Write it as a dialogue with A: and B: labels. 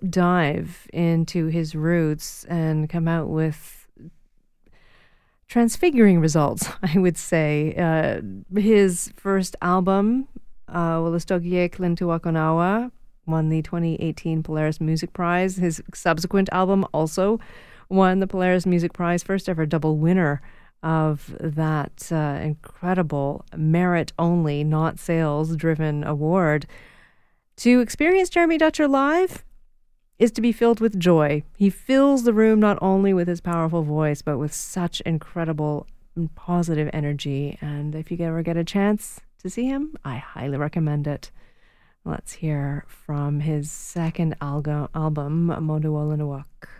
A: deep dive into his roots and come out with transfiguring results, I would say. His first album, Wolastoqiyik Lintuwakonawa, won the 2018 Polaris Music Prize. His subsequent album also won the Polaris Music Prize, first ever double winner of that incredible merit-only, not sales-driven award. To experience Jeremy Dutcher live is to be filled with joy. He fills the room not only with his powerful voice, but with such incredible and positive energy. And if you ever get a chance to see him, I highly recommend it. Let's hear from his second album, Moduolanuak.